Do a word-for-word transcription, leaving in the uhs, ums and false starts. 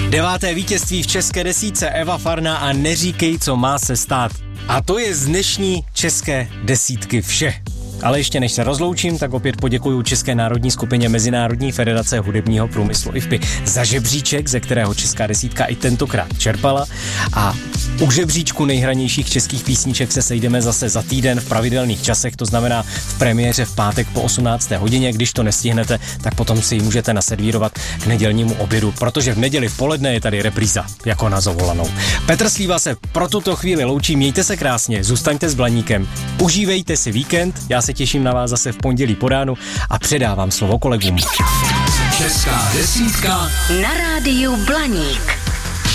Deváté vítězství v české desítce Eva Farná a Neříkej, co má se stát. A to je z dnešní české desítky vše. Ale ještě než se rozloučím, tak opět poděkuju České národní skupině Mezinárodní federace hudebního průmyslu I F P I za žebříček, ze kterého česká desítka i tentokrát čerpala. A u žebříčku nejhranějších českých písniček se sejdeme zase za týden v pravidelných časech, to znamená v premiéře v pátek po osmnácté hodině. Když to nestihnete, tak potom si ji můžete naservírovat k nedělnímu obědu, protože v neděli v poledne je tady repríza, jako na zavolanou. Petr Slíva se pro tuto chvíli loučí, mějte se krásně, zůstaňte s Blaníkem, užívejte si víkend, já se těším na vás zase v pondělí po ránu a předávám slovo kolegům. Česká desítka na rádiu Blaník.